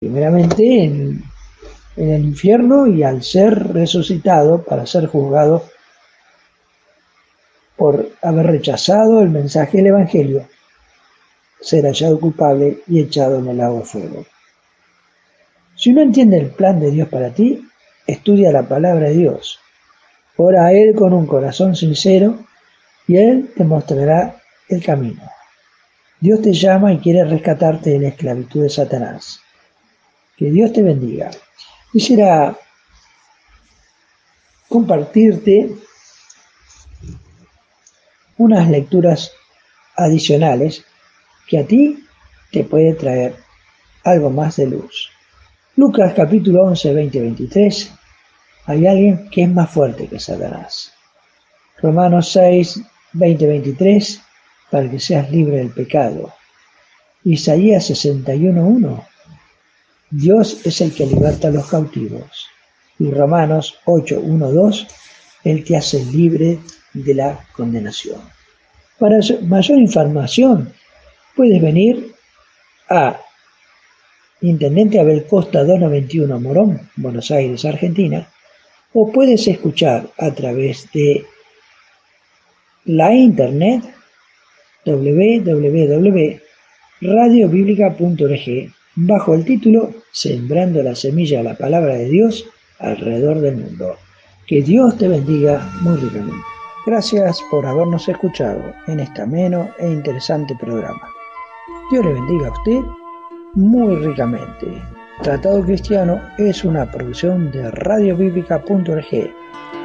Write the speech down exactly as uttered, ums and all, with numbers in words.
primeramente en, en el infierno y al ser resucitado para ser juzgado por haber rechazado el mensaje del Evangelio, ser hallado culpable y echado en el lago de fuego. Si no entiende el plan de Dios para ti, estudia la palabra de Dios. Ora a Él con un corazón sincero y Él te mostrará el camino. Dios te llama y quiere rescatarte de la esclavitud de Satanás. Que Dios te bendiga. Quisiera compartirte unas lecturas adicionales que a ti te puede traer algo más de luz. Lucas capítulo once, veinte, veintitrés. Hay alguien que es más fuerte que Satanás. Romanos seis, veinte, veintitrés. Para que seas libre del pecado. Isaías sesenta y uno, uno. Dios es el que liberta a los cautivos. Y Romanos ocho, uno, dos. Él te hace libre de la condenación. Para mayor información, puedes venir a Intendente Abel Costa doscientos noventa y uno Morón, Buenos Aires, Argentina, o puedes escuchar a través de la internet doble u doble u doble u punto radio bíblica punto org bajo el título Sembrando la semilla de la palabra de Dios alrededor del mundo. Que Dios te bendiga muy ricamente. Gracias por habernos escuchado en este ameno e interesante programa. Dios le bendiga a usted muy ricamente. Tratado Cristiano es una producción de radio bíblica punto org.